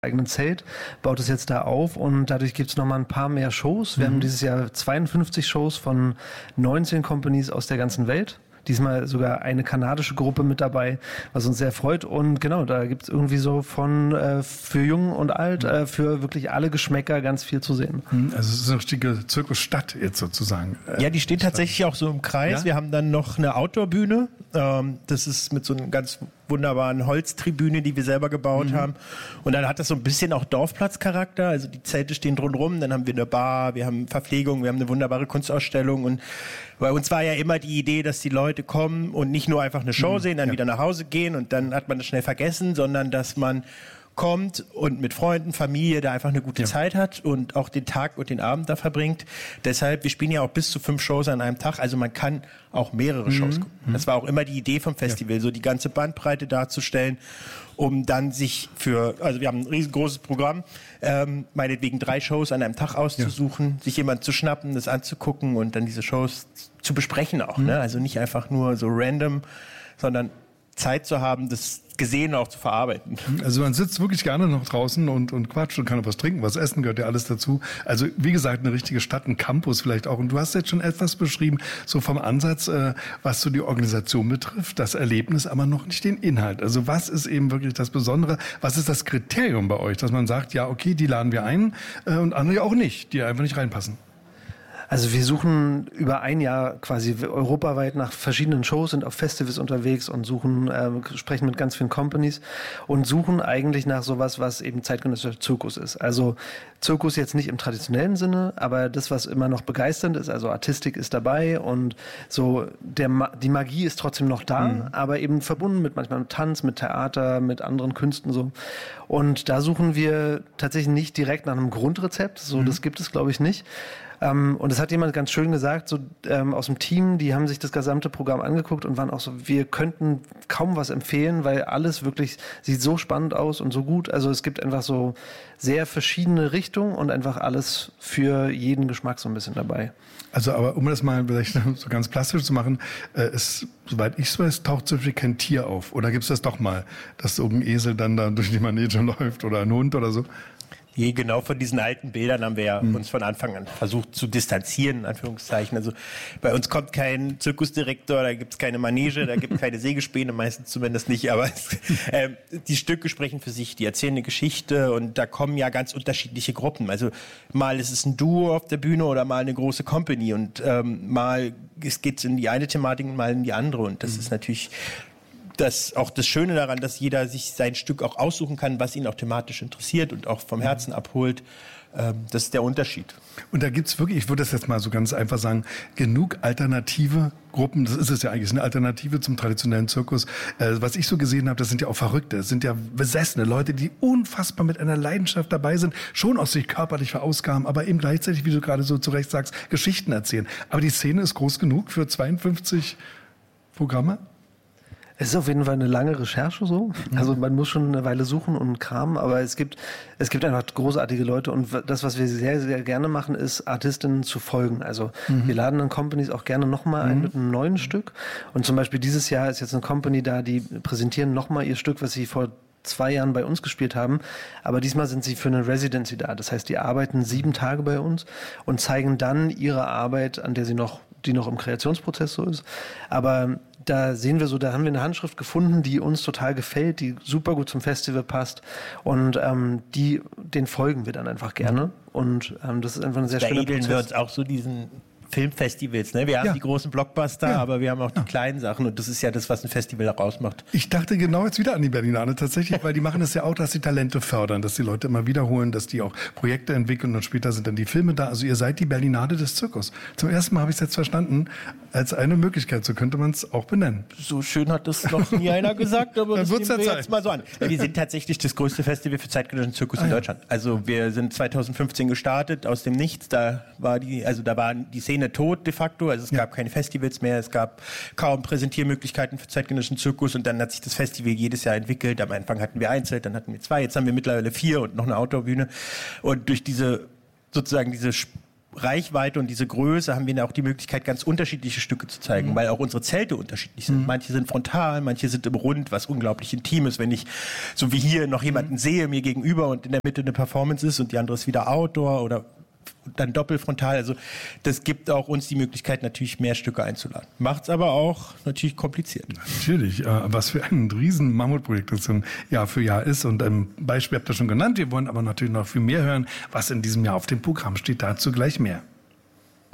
eigenen Zelt, baut es jetzt da auf und dadurch gibt es nochmal ein paar mehr Shows. Wir haben dieses Jahr 52 Shows von 19 Companies aus der ganzen Welt. Diesmal sogar eine kanadische Gruppe mit dabei, was uns sehr freut. Und genau, da gibt es irgendwie so von für Jung und Alt, für wirklich alle Geschmäcker ganz viel zu sehen. Also es ist eine richtige Zirkusstadt jetzt sozusagen. Ja, die steht tatsächlich auch so im Kreis. Ja? Wir haben dann noch eine Outdoor-Bühne. Das ist mit so einer ganz wunderbaren Holztribüne, die wir selber gebaut haben. Und dann hat das so ein bisschen auch Dorfplatzcharakter. Also die Zelte stehen drumherum. Dann haben wir eine Bar, wir haben Verpflegung, wir haben eine wunderbare Kunstausstellung. Und bei uns war ja immer die Idee, dass die Leute kommen und nicht nur einfach eine Show sehen, dann wieder nach Hause gehen und dann hat man das schnell vergessen, sondern dass man kommt und mit Freunden, Familie da einfach eine gute Zeit hat und auch den Tag und den Abend da verbringt. Deshalb, wir spielen ja auch bis zu 5 Shows an einem Tag, also man kann auch mehrere Shows gucken. Das war auch immer die Idee vom Festival, so die ganze Bandbreite darzustellen, um dann sich also wir haben ein riesengroßes Programm, meinetwegen 3 Shows an einem Tag auszusuchen, sich jemand zu schnappen, das anzugucken und dann diese Shows zu besprechen auch, ne? Also nicht einfach nur so random, sondern Zeit zu haben, das Gesehene auch zu verarbeiten. Also man sitzt wirklich gerne noch draußen und quatscht und kann was trinken, was essen, gehört ja alles dazu. Also wie gesagt, eine richtige Stadt, ein Campus vielleicht auch. Und du hast jetzt schon etwas beschrieben, so vom Ansatz, was so die Organisation betrifft, das Erlebnis, aber noch nicht den Inhalt. Also was ist eben wirklich das Besondere? Was ist das Kriterium bei euch, dass man sagt, ja okay, die laden wir ein und andere auch nicht, die einfach nicht reinpassen? Also wir suchen über ein Jahr quasi europaweit nach verschiedenen Shows, sind auf Festivals unterwegs und sprechen mit ganz vielen Companies und suchen eigentlich nach sowas, was eben zeitgenössischer Zirkus ist. Also Zirkus jetzt nicht im traditionellen Sinne, aber das, was immer noch begeisternd ist, also Artistik ist dabei und so die Magie ist trotzdem noch da, aber eben verbunden mit manchmal Tanz, mit Theater, mit anderen Künsten so. Und da suchen wir tatsächlich nicht direkt nach einem Grundrezept, so das gibt es glaube ich nicht. Und das hat jemand ganz schön gesagt, so aus dem Team, die haben sich das gesamte Programm angeguckt und waren auch so, wir könnten kaum was empfehlen, weil alles wirklich sieht so spannend aus und so gut. Also es gibt einfach so sehr verschiedene Richtungen und einfach alles für jeden Geschmack so ein bisschen dabei. Also aber um das mal vielleicht so ganz plastisch zu machen, soweit ich es weiß, taucht zum Beispiel kein Tier auf. Oder gibt es das doch mal, dass so ein Esel dann da durch die Manege läuft oder ein Hund oder so? Genau von diesen alten Bildern haben wir ja uns von Anfang an versucht zu distanzieren, in Anführungszeichen. Also bei uns kommt kein Zirkusdirektor, da gibt es keine Manege, da gibt es keine Sägespäne, meistens zumindest nicht, aber die Stücke sprechen für sich, die erzählen eine Geschichte und da kommen ja ganz unterschiedliche Gruppen. Also mal ist es ein Duo auf der Bühne oder mal eine große Company und mal geht es in die eine Thematik und mal in die andere und das ist natürlich auch das Schöne daran, dass jeder sich sein Stück auch aussuchen kann, was ihn auch thematisch interessiert und auch vom Herzen abholt. Das ist der Unterschied. Und da gibt's wirklich, ich würde das jetzt mal so ganz einfach sagen, genug alternative Gruppen, das ist es ja eigentlich, eine Alternative zum traditionellen Zirkus. Was ich so gesehen habe, das sind ja auch Verrückte, das sind ja besessene Leute, die unfassbar mit einer Leidenschaft dabei sind, schon auch sich körperlich verausgaben, aber eben gleichzeitig, wie du gerade so zu Recht sagst, Geschichten erzählen. Aber die Szene ist groß genug für 52 Programme? Es ist auf jeden Fall eine lange Recherche so. Also man muss schon eine Weile suchen und kramen, aber es gibt einfach großartige Leute und das, was wir sehr, sehr gerne machen, ist Artistinnen zu folgen. Also wir laden dann Companies auch gerne nochmal ein mit einem neuen Stück und zum Beispiel dieses Jahr ist jetzt eine Company da, die präsentieren nochmal ihr Stück, was sie vor 2 Jahren bei uns gespielt haben, aber diesmal sind sie für eine Residency da. Das heißt, die arbeiten 7 Tage bei uns und zeigen dann ihre Arbeit, an der die noch im Kreationsprozess so ist. Aber da sehen wir so, da haben wir eine Handschrift gefunden, die uns total gefällt, die super gut zum Festival passt und den folgen wir dann einfach gerne und das ist einfach ein sehr schöner Prozess. Da wir uns auch so diesen Filmfestivals, ne? Wir haben die großen Blockbuster, aber wir haben auch die kleinen Sachen und das ist ja das, was ein Festival auch ausmacht. Ich dachte genau jetzt wieder an die Berlinale tatsächlich, weil die machen das ja auch, dass sie Talente fördern, dass die Leute immer wiederholen, dass die auch Projekte entwickeln und später sind dann die Filme da. Also ihr seid die Berlinale des Zirkus. Zum ersten Mal habe ich es jetzt verstanden, als eine Möglichkeit, so könnte man es auch benennen. So schön hat das noch nie einer gesagt, aber das nehmen wir jetzt mal so an. Wir sind tatsächlich das größte Festival für zeitgenössischen Zirkus in Deutschland. Also wir sind 2015 gestartet, aus dem Nichts, da war die Szene tot de facto, also es gab keine Festivals mehr, es gab kaum Präsentiermöglichkeiten für zeitgenössischen Zirkus und dann hat sich das Festival jedes Jahr entwickelt. Am Anfang hatten wir ein Zelt, dann hatten wir 2, jetzt haben wir mittlerweile 4 und noch eine Outdoor-Bühne und durch diese Reichweite und diese Größe haben wir auch die Möglichkeit, ganz unterschiedliche Stücke zu zeigen, weil auch unsere Zelte unterschiedlich sind. Manche sind frontal, manche sind im Rund, was unglaublich intim ist, wenn ich so wie hier noch jemanden sehe mir gegenüber und in der Mitte eine Performance ist und die andere ist wieder Outdoor oder dann doppelfrontal. Also das gibt auch uns die Möglichkeit, natürlich mehr Stücke einzuladen. Macht es aber auch natürlich kompliziert. Natürlich, was für ein riesen Mammutprojekt das Jahr für Jahr ist. Und ein Beispiel habt ihr schon genannt. Wir wollen aber natürlich noch viel mehr hören, was in diesem Jahr auf dem Programm steht. Dazu gleich mehr.